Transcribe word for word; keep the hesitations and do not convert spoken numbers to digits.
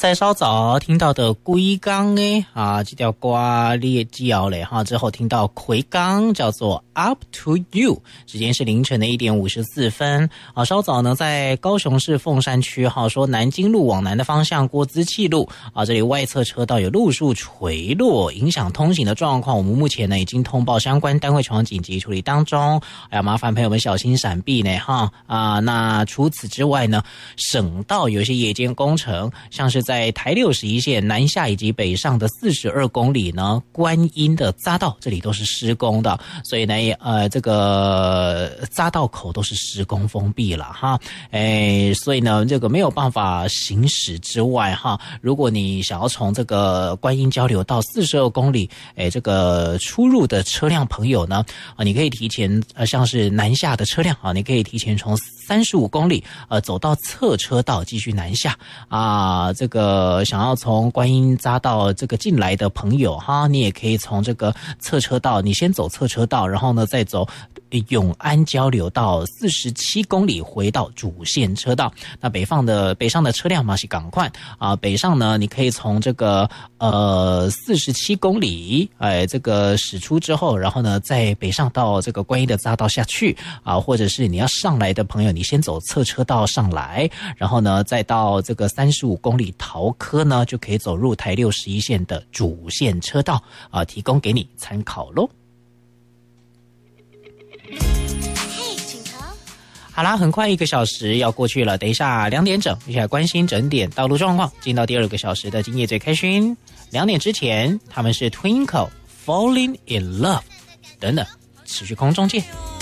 在稍早听到的龟缸诶啊，这条歌你也记了嘞哈。之后听到葵缸叫做 Up to You， 时间是凌晨的一点五十四分啊。稍早呢，在高雄市凤山区哈，说南京路往南的方向过资气路啊，这里外侧车道有路树垂落，影响通行的状况。我们目前呢已经通报相关单位前往紧急处理当中，哎呀，麻烦朋友们小心闪避呢哈啊。那除此之外呢，省道有一些夜间工程，像是在台六十一线南下以及北上的四十二公里呢，观音的匝道这里都是施工的，所以呢，呃，这个匝道口都是施工封闭了哈，哎，所以呢，这个没有办法行驶之外哈，如果你想要从这个观音交流到四十二公里，哎，这个出入的车辆朋友呢，啊，你可以提前呃，像是南下的车辆啊，你可以提前从三十五公里呃走到侧车道继续南下啊，这个想要从观音匝道这个进来的朋友哈，你也可以从这个侧车道，你先走侧车道，然后呢再走永安交流到四十七公里回到主线车道。那北方的北上的车辆嘛是赶快啊，北上呢你可以从这个呃四十七公里哎这个驶出之后，然后呢再北上到这个观音的匝道下去啊，或者是你要上来的朋友，你先走侧车道上来，然后呢再到这个三十五公里桃科呢就可以走入台六十一线的主线车道啊，提供给你参考咯。好啦，很快一个小时要过去了，等一下两点整，一起来关心整点道路状况，进到第二个小时的今夜最开心。两点之前，他们是 Twinkle、Falling in Love 等等，持续空中见。